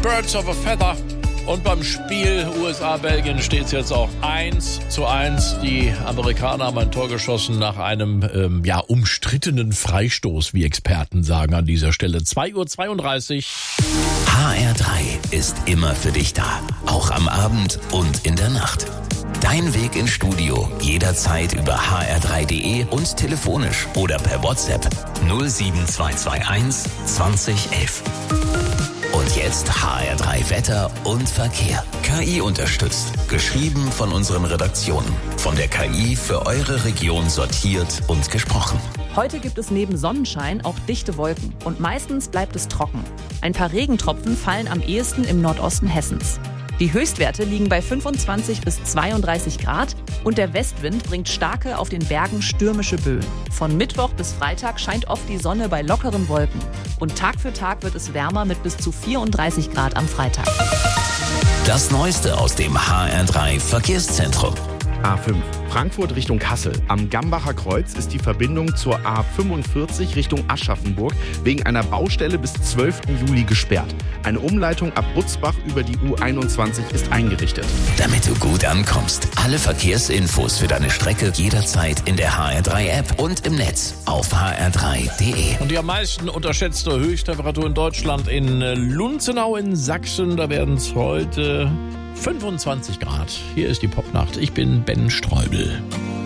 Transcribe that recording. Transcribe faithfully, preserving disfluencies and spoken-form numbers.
Birds of a Feather. Und beim Spiel U S A-Belgien steht es jetzt auch eins zu eins. Die Amerikaner haben ein Tor geschossen nach einem ähm, ja umstrittenen Freistoß, wie Experten sagen an dieser Stelle. zwei Uhr zweiunddreißig. H R drei ist immer für dich da, auch am Abend und in der Nacht. Dein Weg ins Studio jederzeit über h r drei punkt d e und telefonisch oder per WhatsApp null sieben zwei zwei eins zwanzig elf. Und jetzt H R drei Wetter und Verkehr. K I unterstützt. Geschrieben von unseren Redaktionen. Von der K I für eure Region sortiert und gesprochen. Heute gibt es neben Sonnenschein auch dichte Wolken. Und meistens bleibt es trocken. Ein paar Regentropfen fallen am ehesten im Nordosten Hessens. Die Höchstwerte liegen bei fünfundzwanzig bis zweiunddreißig Grad und der Westwind bringt starke, auf den Bergen stürmische Böen. Von Mittwoch bis Freitag scheint oft die Sonne bei lockeren Wolken. Und Tag für Tag wird es wärmer mit bis zu vierunddreißig Grad am Freitag. Das Neueste aus dem H R drei Verkehrszentrum. A fünf, Frankfurt Richtung Kassel. Am Gambacher Kreuz ist die Verbindung zur A fünfundvierzig Richtung Aschaffenburg wegen einer Baustelle bis zwölften Juli gesperrt. Eine Umleitung ab Butzbach über die U einundzwanzig ist eingerichtet. Damit du gut ankommst. Alle Verkehrsinfos für deine Strecke jederzeit in der H R drei App und im Netz auf h r drei punkt d e. Und die am meisten unterschätzte Höchsttemperatur in Deutschland in Lunzenau in Sachsen. Da werden es heute fünfundzwanzig Grad. Hier ist die Popnacht. Ich bin Ben Streubel.